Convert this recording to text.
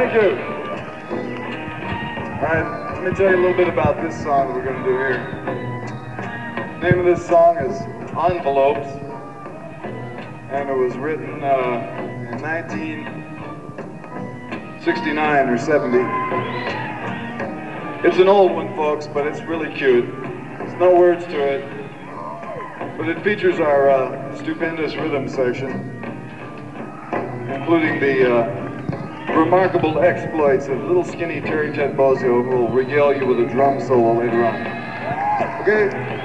Thank you. All right, let me tell you a little bit about this song that we're going to do here. The name of this song is Envelopes, and it was written in 1969 or 70. It's an old one, folks, but it's really cute. There's no words to it, but it features our stupendous rhythm section, including the remarkable exploits of little skinny Terry Ted Bozio, who will regale you with a drum solo later on. Okay?